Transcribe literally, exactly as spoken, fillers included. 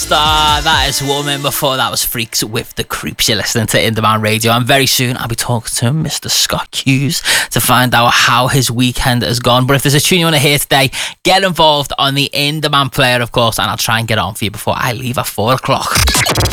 Star, that is Woman. Before that was Freaks with the Creeps. You're listening to Indie Radio, and very soon I'll be talking to Mister Scott Hughes to find out how his weekend has gone. But if there's a tune you want to hear today, get involved on the Indie player, of course, and I'll try and get on for you before I leave at four o'clock.